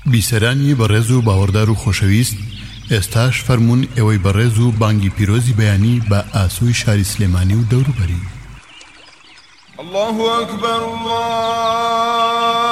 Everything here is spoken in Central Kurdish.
بیسەرانی بەڕێز و باوەڕدار و خۆشەویست، ئێستاش فەرموون ئێوەی بەڕێز و بانگی پیرۆزی بەیانی بە ئاسووی شاری سلێمانی و دەوروبەری. الله أكبر الله